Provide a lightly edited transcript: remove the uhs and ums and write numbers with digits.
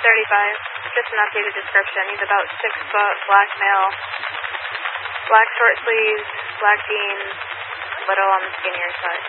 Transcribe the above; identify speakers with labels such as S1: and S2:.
S1: 35. Just an updated description. He's about 6 foot, black male, black short sleeves, black jeans, little on the skinnier side.